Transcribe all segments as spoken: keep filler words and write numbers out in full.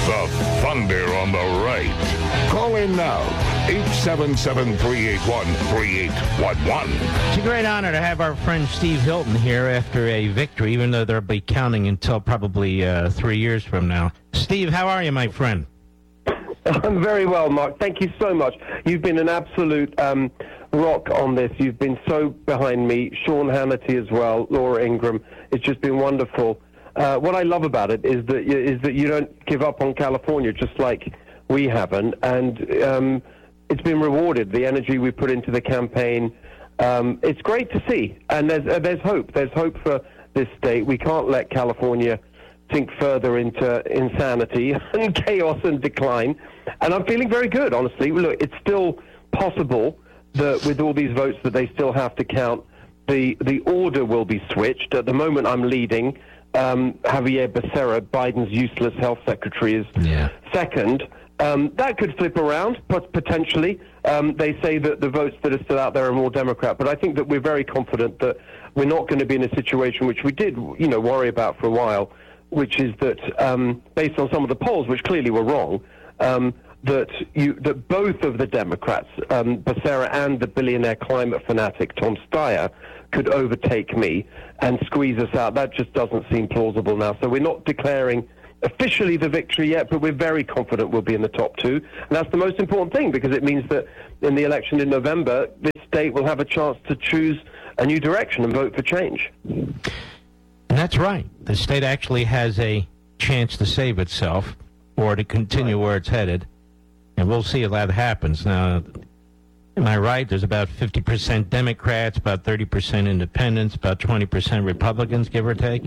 The thunder on the right. Call in now. eight seven seven, three eight one, three eight one one. It's a great honor to have our friend Steve Hilton here after a victory, even though they'll be counting until probably uh, three years from now. Steve, how are you, my friend? I'm very well, Mark. Thank you so much. You've been an absolute um, rock on this. You've been so behind me. Sean Hannity as well, Laura Ingraham. It's just been wonderful. Uh, what I love about it is that is that you don't give up on California, just like we haven't, and um, it's been rewarded. The energy we put into the campaign, um, it's great to see, and there's uh, there's hope. There's hope for this state. We can't let California sink further into insanity and chaos and decline. And I'm feeling very good, honestly. Look, it's still possible that with all these votes that they still have to count, the the order will be switched. At the moment, I'm leading. Um, Javier Becerra, Biden's useless health secretary, is yeah. second. Um, that could flip around, but potentially. Um, they say that the votes that are still out there are more Democrat, but I think that we're very confident that we're not going to be in a situation which we did, you know, worry about for a while, which is that, um, based on some of the polls, which clearly were wrong, um, that you, that both of the Democrats, um, Becerra and the billionaire climate fanatic Tom Steyer, could overtake me and squeeze us out. That just doesn't seem plausible now. So we're not declaring officially the victory yet, but we're very confident we'll be in the top two. And that's the most important thing, because it means that in the election in November, this state will have a chance to choose a new direction and vote for change. And that's right. The state actually has a chance to save itself or to continue right. where it's headed. And we'll see if that happens. Now, am I right? There's about fifty percent Democrats, about thirty percent independents, about twenty percent Republicans, give or take?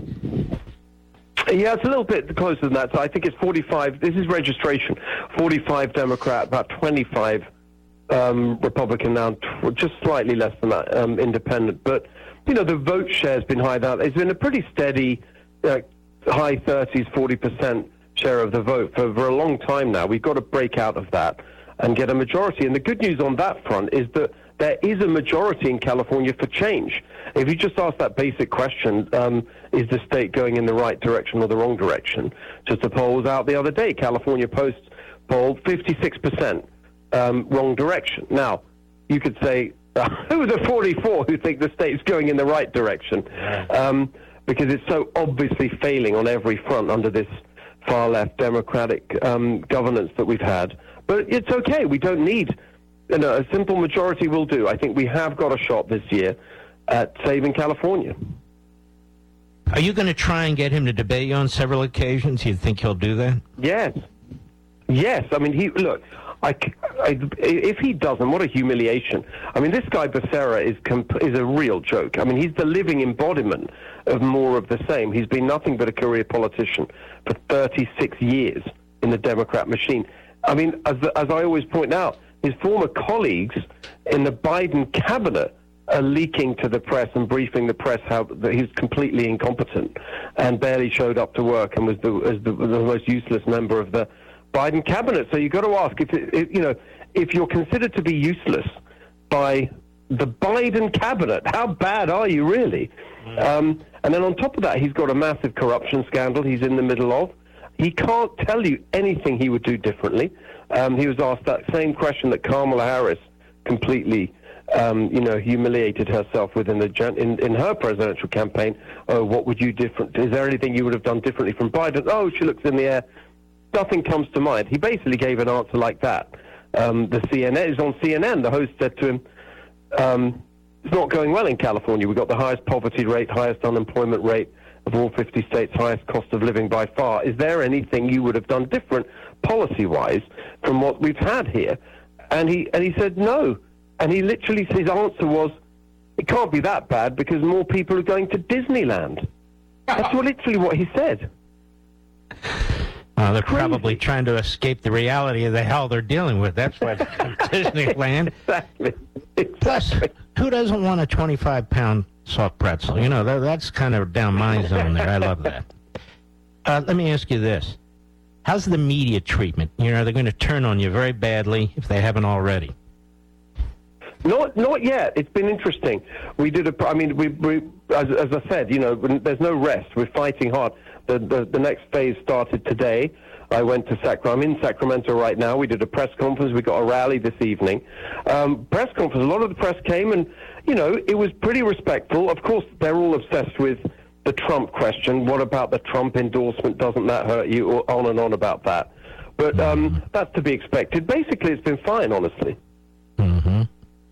Yeah, it's a little bit closer than that. So I think it's forty-five. This is registration. forty-five Democrat, about twenty-five um, Republican now, just slightly less than that, um, independent. But, you know, the vote share has been high now. It's been a pretty steady uh, high thirties, forty percent share of the vote for, for a long time now. We've got to break out of that and get a majority. And the good news on that front is that there is a majority in California for change. If you just ask that basic question, um, is the state going in the right direction or the wrong direction? Just a poll was out the other day, California Post poll, fifty-six percent um, wrong direction. Now, you could say, uh, who are the forty-four who think the state's going in the right direction? Um, because it's so obviously failing on every front under this far-left Democratic um, governance that we've had. But it's okay. We don't need, you know, a simple majority will do. I think we have got a shot this year at saving California. Are you going to try and get him to debate you on several occasions? You think he'll do that? Yes. Yes. I mean, he look, I, I, if he doesn't, what a humiliation. I mean, this guy Becerra is, comp- is a real joke. I mean, he's the living embodiment of more of the same. He's been nothing but a career politician for thirty-six years in the Democrat machine. I mean, as, as I always point out, his former colleagues in the Biden cabinet are leaking to the press and briefing the press how that he's completely incompetent and barely showed up to work and was the, as the, the most useless member of the Biden cabinet. So you've got to ask, if, it, if you know, if you're considered to be useless by the Biden cabinet, how bad are you really? Mm. Um, and then on top of that, he's got a massive corruption scandal he's in the middle of. He can't tell you anything he would do differently. Um, he was asked that same question that Kamala Harris completely, um, you know, humiliated herself with in, the gen- in, in her presidential campaign. Oh, what would you different? Is there anything you would have done differently from Biden? Oh, she looks in the air. Nothing comes to mind. He basically gave an answer like that. Um, the C N N is on C N N. The host said to him, um, "It's not going well in California. We've got the highest poverty rate, highest unemployment rate of all fifty states, highest cost of living by far. Is there anything you would have done different policy-wise from what we've had here?" And he and he said no. And he literally, his answer was, "It can't be that bad because more people are going to Disneyland." That's what, literally what he said. Uh, they're Crazy. Probably trying to escape the reality of the hell they're dealing with. That's why it's Disneyland. Exactly. exactly. Plus, who doesn't want a twenty-five pound soft pretzel? You know, that, that's kind of down my zone there. I love that. Uh, let me ask you this. How's the media treatment? You know, they're going to turn on you very badly if they haven't already. Not, not yet. It's been interesting. We did a. I mean, we, we as, as I said, you know, there's no rest. We're fighting hard. the, the, the next phase started today. I went to Sacramento. I'm in Sacramento right now. We did a press conference. We got a rally this evening. Um, press conference. A lot of the press came, and you know, it was pretty respectful. Of course, they're all obsessed with the Trump question. What about the Trump endorsement? Doesn't that hurt you? Or on and on about that. But um, that's to be expected. Basically, it's been fine, honestly. Mm-hmm.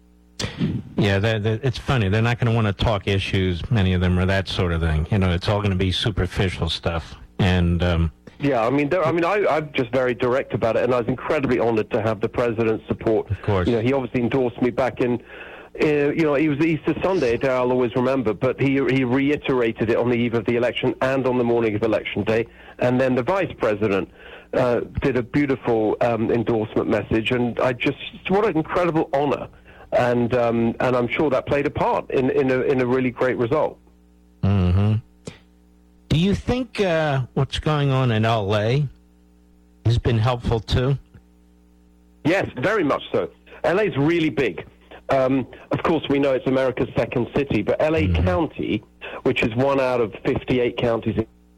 Yeah, they're, they're, it's funny. They're not going to want to talk issues, many of them, or that sort of thing. You know, it's all going to be superficial stuff. And um, yeah, I mean, I mean, I, I'm just very direct about it, and I was incredibly honored to have the president's support. Of course. You know, he obviously endorsed me back in, uh, you know, it was Easter Sunday, a day I'll always remember, but he he reiterated it on the eve of the election and on the morning of Election Day. And then the vice president uh, did a beautiful um, endorsement message, and I just, what an incredible honor. And um, and I'm sure that played a part in, in, a, in a really great result. Mm-hmm. Do you think uh, what's going on in L A has been helpful too? Yes, very much so. L A is really big. Um, of course, we know it's America's second city, but L A mm-hmm. County, which is one out of fifty-eight counties,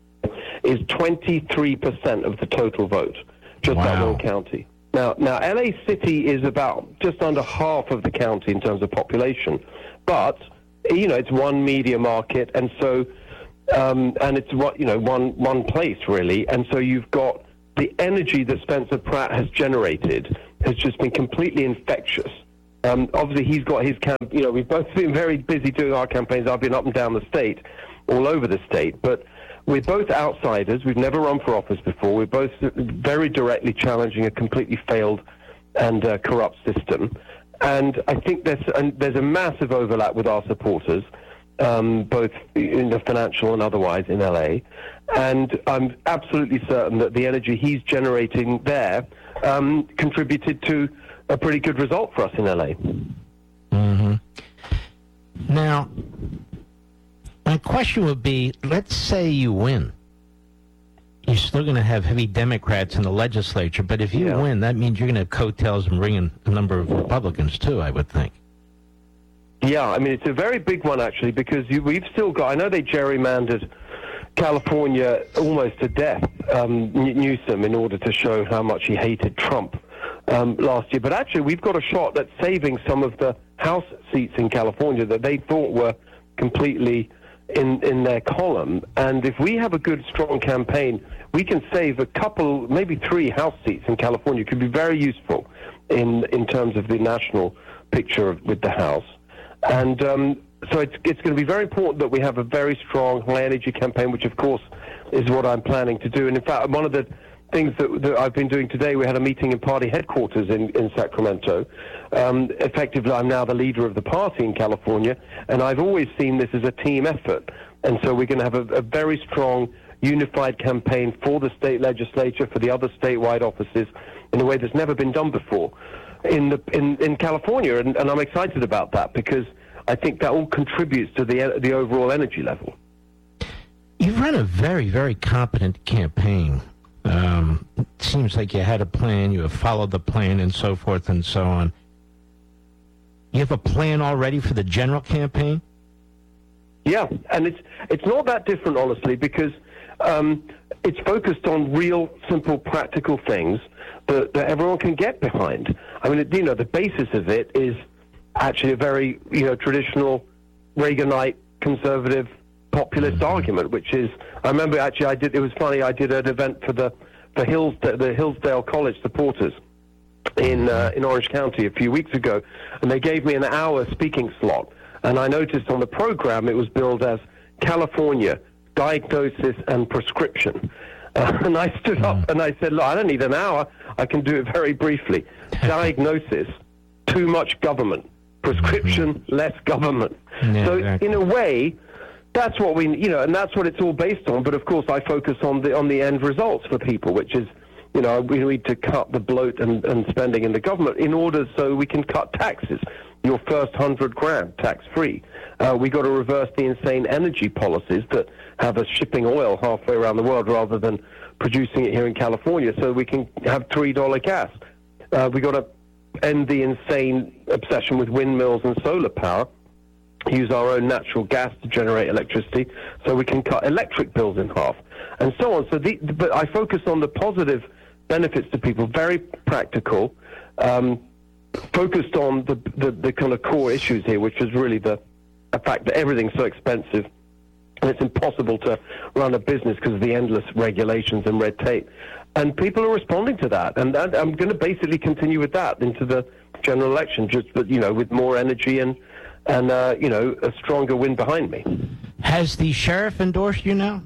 is twenty-three percent of the total vote, just wow. that one county. Now, now, L A City is about just under half of the county in terms of population, but you know it's one media market, and so um, and it's what you know one one place really, and so you've got the energy that Spencer Pratt has generated has just been completely infectious. Um, obviously, he's got his camp. You know, we've both been very busy doing our campaigns. I've been up and down the state, all over the state, but we're both outsiders. We've never run for office before. We're both very directly challenging a completely failed and uh, corrupt system. And I think there's, and there's a massive overlap with our supporters, um, both in the financial and otherwise in L A. And I'm absolutely certain that the energy he's generating there um, contributed to a pretty good result for us in L A. Mm-hmm. Now, my question would be, let's say you win. You're still going to have heavy Democrats in the legislature, but if you yeah. win, that means you're going to have coattails and bring in a number of Republicans, too, I would think. Yeah, I mean, it's a very big one, actually, because you, we've still got, I know they gerrymandered California almost to death, um, Newsom, in order to show how much he hated Trump um, last year. But actually, we've got a shot at saving some of the House seats in California that they thought were completely in, in their column. And if we have a good, strong campaign, we can save a couple, maybe three House seats in California. It could be very useful in, in terms of the national picture of, with the House. And um, so it's, it's going to be very important that we have a very strong, high-energy campaign, which, of course, is what I'm planning to do. And, in fact, one of the things that, that I've been doing today, we had a meeting in party headquarters in, in Sacramento. Um, effectively, I'm now the leader of the party in California, and I've always seen this as a team effort. And so we're going to have a, a very strong, unified campaign for the state legislature, for the other statewide offices, in a way that's never been done before in the in, in California. And, and I'm excited about that because I think that all contributes to the the overall energy level. You've run a very, very competent campaign. Um, it seems like you had a plan, you have followed the plan, and so forth and so on. You have a plan already for the general campaign? Yeah, and it's it's not that different, honestly, because um, it's focused on real, simple, practical things that, that everyone can get behind. I mean, it, you know, the basis of it is actually a very, you know, traditional Reaganite, conservative, populist mm-hmm. argument, which is, I remember actually I did, it was funny, I did an event for the for Hills, the Hillsdale College supporters in uh, in Orange County a few weeks ago, and they gave me an hour speaking slot, and I noticed on the program it was billed as California, Diagnosis and Prescription. Uh, and I stood up and I said, look, I don't need an hour, I can do it very briefly. Diagnosis, too much government. Prescription, less government. Yeah, so exactly. In a way, that's what we, you know, and that's what it's all based on. But of course, I focus on the on the end results for people, which is, you know, we need to cut the bloat and, and spending in the government in order so we can cut taxes. Your first hundred grand tax free. Uh, we got to reverse the insane energy policies that have us shipping oil halfway around the world rather than producing it here in California, so we can have three dollar gas. Uh, we got to end the insane obsession with windmills and solar power. Use our own natural gas to generate electricity so we can cut electric bills in half. and so on. So, the, but I focus on the positive benefits to people, very practical, um, focused on the, the, the kind of core issues here, which is really the, the fact that everything's so expensive and it's impossible to run a business because of the endless regulations and red tape. And people are responding to that, and, and I'm going to basically continue with that into the general election, just you know, with more energy and and uh, you know, a stronger wind behind me. Has the sheriff endorsed you now?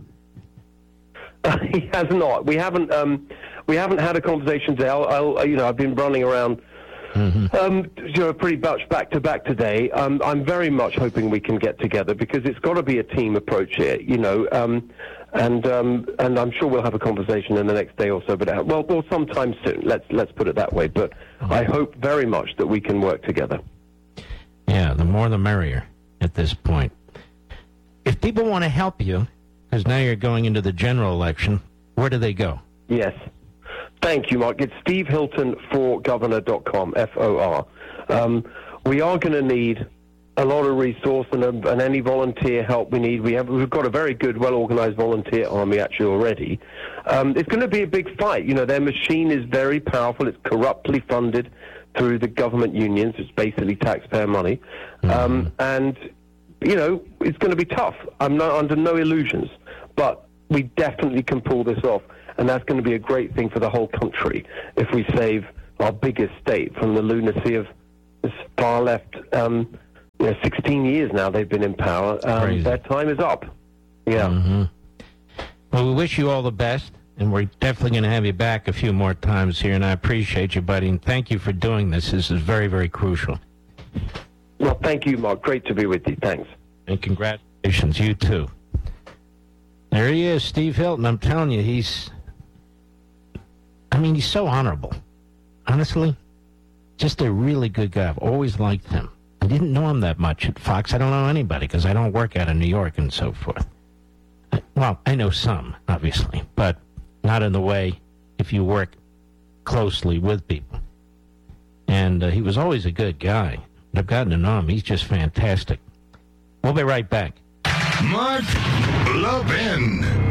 Uh, he has not. We haven't. Um, we haven't had a conversation today. I'll, I'll, you know, I've been running around, mm-hmm. um, you know, pretty much back to back today. Um, I'm very much hoping we can get together because it's got to be a team approach here. You know. Um, And um, and I'm sure we'll have a conversation in the next day or so, but uh, well, well, sometime soon. Let's let's put it that way. But I hope very much that we can work together. Yeah, the more the merrier at this point. If people want to help you, because now you're going into the general election, where do they go? Yes, thank you, Mark. It's steve hilton for governor dot com, F O R. Um, we are going to need a lot of resource and, a, and any volunteer help we need. We have, we've got a very good, well-organized volunteer army actually already. Um, it's going to be a big fight. You know, their machine is very powerful. It's corruptly funded through the government unions. It's basically taxpayer money. Mm-hmm. Um, and, you know, it's going to be tough. I'm not under no illusions. But we definitely can pull this off. And that's going to be a great thing for the whole country if we save our biggest state from the lunacy of this far-left um You know, sixteen years now they've been in power. Um, their time is up. Yeah. Mm-hmm. Well, we wish you all the best, and we're definitely going to have you back a few more times here, and I appreciate you, buddy, and thank you for doing this. This is very, very crucial. Well, thank you, Mark. Great to be with you. Thanks. And congratulations. You, too. There he is, Steve Hilton. I'm telling you, he's... I mean, he's so honorable. Honestly, just a really good guy. I've always liked him. I didn't know him that much at Fox. I don't know anybody because I don't work out of New York and so forth. I, well, I know some, obviously, but not in the way if you work closely with people. And uh, he was always a good guy. I've gotten to know him. He's just fantastic. We'll be right back. Mark Levin.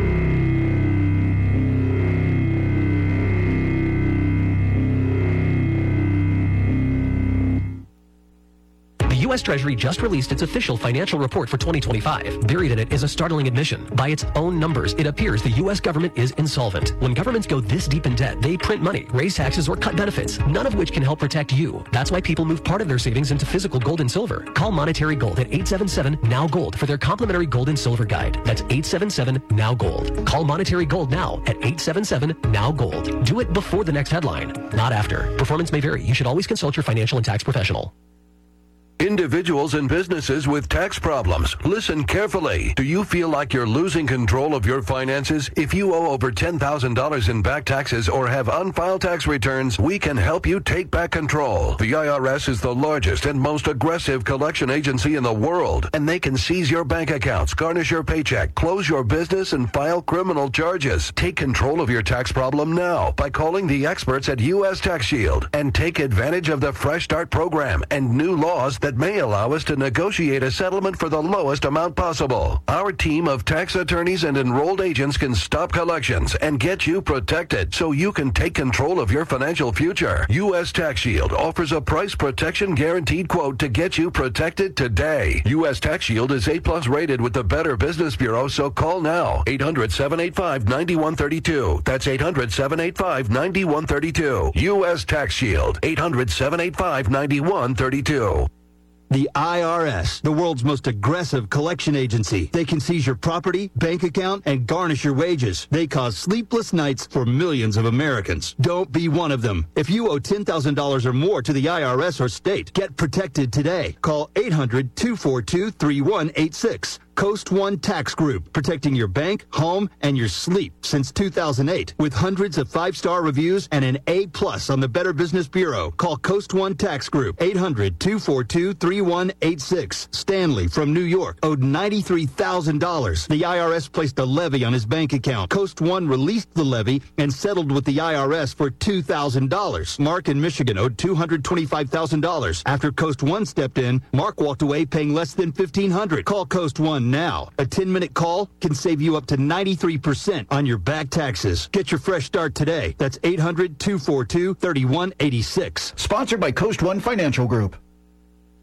The U S Treasury just released its official financial report for twenty twenty-five. Buried in it is a startling admission. By its own numbers, it appears the U S government is insolvent. When governments go this deep in debt, they print money, raise taxes, or cut benefits, none of which can help protect you. That's why people move part of their savings into physical gold and silver. Call Monetary Gold at eight seven seven, N O W Gold for their complimentary gold and silver guide. That's eight seven seven, N O W Gold. Call Monetary Gold now at eight seven seven, N O W Gold. Do it before the next headline, not after. Performance may vary. You should always consult your financial and tax professional. Individuals and businesses with tax problems, listen carefully. Do you feel like you're losing control of your finances? If you owe over ten thousand dollars in back taxes or have unfiled tax returns, we can help you take back control. The I R S is the largest and most aggressive collection agency in the world, and they can seize your bank accounts, garnish your paycheck, close your business, and file criminal charges. Take control of your tax problem now by calling the experts at U S Tax Shield and take advantage of the Fresh Start program and new laws that may allow us to negotiate a settlement for the lowest amount possible. Our team of tax attorneys and enrolled agents can stop collections and get you protected so you can take control of your financial future. U S Tax Shield offers a price protection guaranteed quote to get you protected today. U S Tax Shield is A plus rated with the Better Business Bureau, so call now. eight hundred, seven eight five, nine one three two. That's eight hundred, seven eight five, nine one three two. U S Tax Shield. eight hundred, seven eight five, nine one three two. The I R S, the world's most aggressive collection agency. They can seize your property, bank account, and garnish your wages. They cause sleepless nights for millions of Americans. Don't be one of them. If you owe ten thousand dollars or more to the I R S or state, get protected today. Call eight hundred, two four two, three one eight six. Coast One Tax Group, protecting your bank, home, and your sleep since two thousand eight. With hundreds of five-star reviews and an A plus on the Better Business Bureau. Call Coast One Tax Group, eight hundred, two four two, three one eight six. Stanley from New York owed ninety-three thousand dollars. The I R S placed a levy on his bank account. Coast One released the levy and settled with the I R S for two thousand dollars. Mark in Michigan owed two hundred twenty-five thousand dollars. After Coast One stepped in, Mark walked away paying less than fifteen hundred dollars. Call Coast One one now. A ten-minute call can save you up to ninety-three percent on your back taxes. Get your fresh start today. That's eight hundred, two four two, three one eight six. Sponsored by Coast One Financial Group.